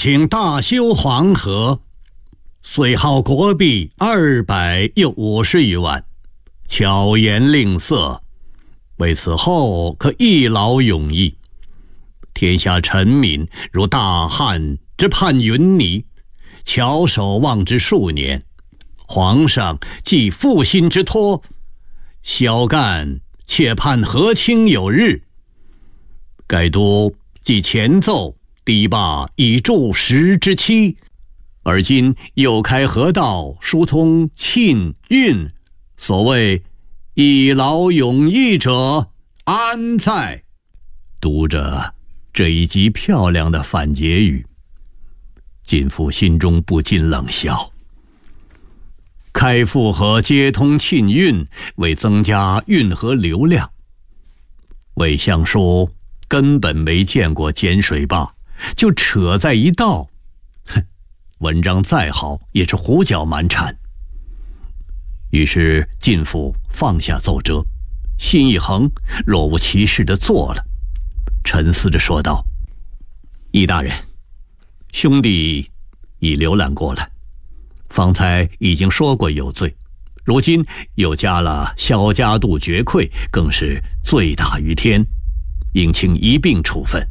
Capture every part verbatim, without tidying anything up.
请大修黄河，遂耗国币二百又五十余万，巧言令色，为此后可一劳永逸。天下臣民如大旱之盼云霓，翘首望之数年。皇上既负心之托，小干且盼和亲有日。盖都既前奏堤坝以助时之期，而今又开河道疏通沁运，所谓一劳永逸者安在？读着这一集漂亮的反结语，晋父心中不禁冷笑。开复河接通沁运，为增加运河流量。魏相书根本没见过碱水坝，就扯在一道，哼，文章再好也是胡搅蛮缠。于是晋父放下奏折，心一横，若无其事地坐了，沉思着说道：易大人，兄弟已浏览过了，方才已经说过有罪，如今又加了小家度绝馈，更是罪大于天，应请一并处分。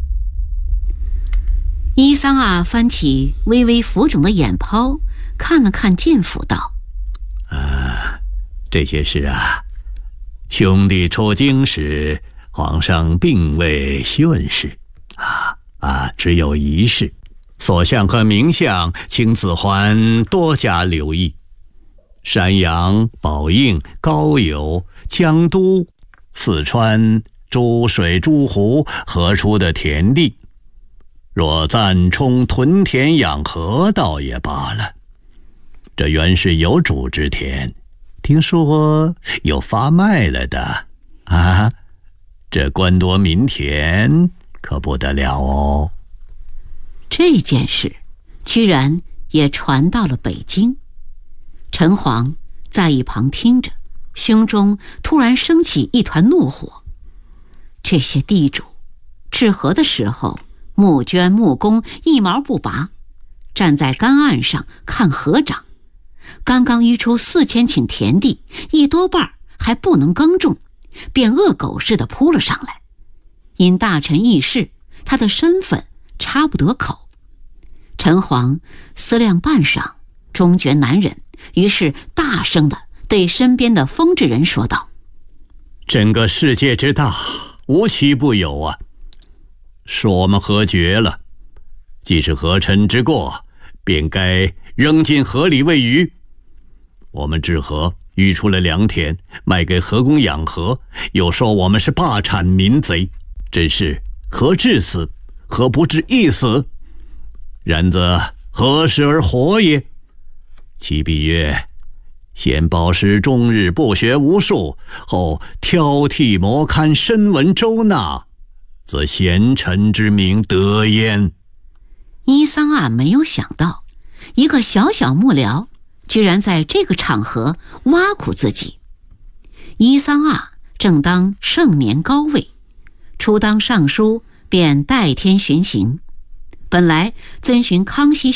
伊桑啊翻起微微浮肿的眼泡，看了看晋府道： 啊，这些事啊，兄弟出京时，皇上并未训示，啊啊，只有一事，所相和名相，请子桓多加留意。山阳、宝应、高邮、江都、四川诸水诸湖河出的田地，若暂充屯田养河倒也罢了，这原是有主之田，听说有发卖了的啊，这官夺民田可不得了哦。 这件事居然也传到了北京。陈璜在一旁听着，胸中突然升起一团怒火。这些地主治河的时候募捐募工一毛不拔，站在干岸上看河涨，刚刚移出四千顷田地，一多半还不能耕种，便恶狗似的扑了上来。因大臣议事，他的身份插不得口。陈璜思量半晌，终觉难忍，于是大声地对身边的风之人说道： 整个世界之大，无奇不有啊！说我们河绝了，既是河臣之过，便该扔进河里喂鱼。我们治河育出了良田，卖给河工养河，又说我们是霸产民贼，真是河治死，河不治亦死。然则何时而活也？其必曰：先饱食终日，不学无术，后挑剔摩堪，深闻周纳，则贤臣之名得焉。 伊桑啊没有想到，一个小小幕僚居然在这个场合挖苦自己。伊桑啊正当盛年高位，初当尚书便代天巡行，本来遵循康熙